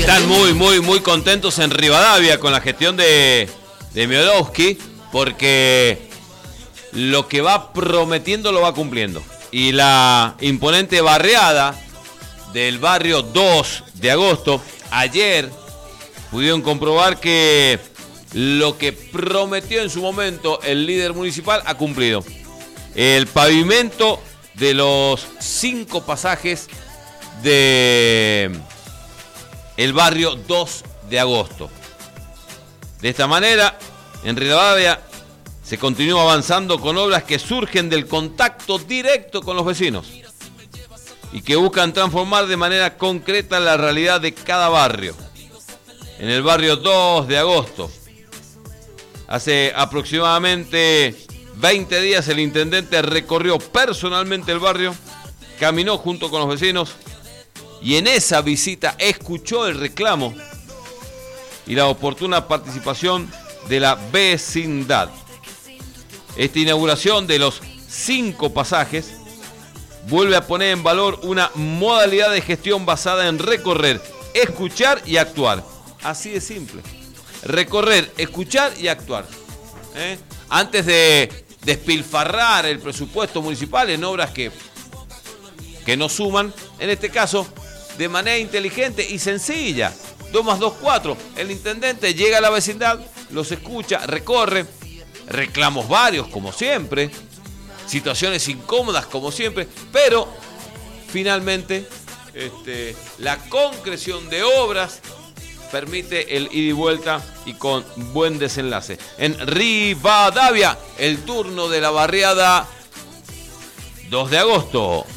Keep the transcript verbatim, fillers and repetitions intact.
Están muy, muy, muy contentos en Rivadavia con la gestión de, de Miodowski, porque lo que va prometiendo lo va cumpliendo. Y la imponente barriada del barrio dos de agosto, ayer pudieron comprobar que lo que prometió en su momento el líder municipal ha cumplido. El pavimento de los cinco pasajes de el barrio dos de agosto. De esta manera, en Rivadavia se continúa avanzando con obras que surgen del contacto directo con los vecinos y que buscan transformar de manera concreta la realidad de cada barrio. En el barrio dos de agosto, hace aproximadamente veinte días, el intendente recorrió personalmente el barrio, caminó junto con los vecinos y en esa visita escuchó el reclamo y la oportuna participación de la vecindad. Esta inauguración de los cinco pasajes vuelve a poner en valor una modalidad de gestión basada en recorrer, escuchar y actuar. Así de simple. Recorrer, escuchar y actuar. ¿Eh? Antes de despilfarrar el presupuesto municipal en obras que, que no suman, en este caso, de manera inteligente y sencilla. dos más dos, cuatro. El intendente llega a la vecindad, los escucha, recorre, reclamos varios como siempre, situaciones incómodas como siempre, pero finalmente este, la concreción de obras permite el ida y vuelta y con buen desenlace. En Rivadavia, el turno de la barriada dos de agosto.